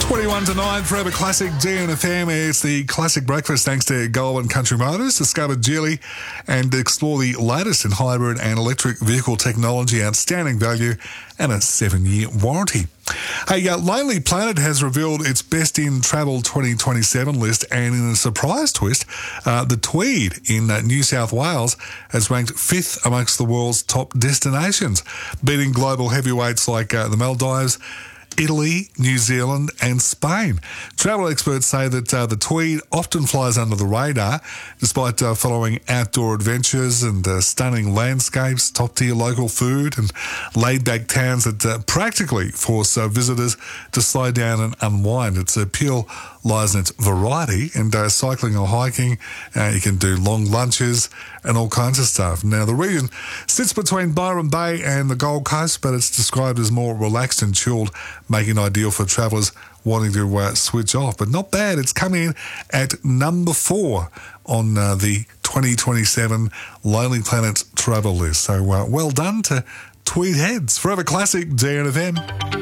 21 to 9, Forever Classic DNFM. It's the Classic Breakfast thanks to Goulburn Country Motors. Discover Geely and explore the latest in hybrid and electric vehicle technology, outstanding value and a 7-year warranty. Hey, Lonely Planet has revealed its Best in Travel 2027 list, and in a surprise twist, the Tweed in New South Wales has ranked 5th amongst the world's top destinations, beating global heavyweights like the Maldives, Italy, New Zealand and Spain. Travel experts say that the Tweed often flies under the radar despite following outdoor adventures and stunning landscapes, top-tier local food and laid-back towns that practically force visitors to slow down and unwind. Its appeal lies in its variety, and cycling or hiking, you can do long lunches and all kinds of stuff. Now, the region sits between Byron Bay and the Gold Coast, but it's described as more relaxed and chilled, making it ideal for travellers wanting to switch off. But not bad. It's come in at number 4 on the 2027 Lonely Planet travel list. So well done to Tweed Heads. Forever Classic DNFM.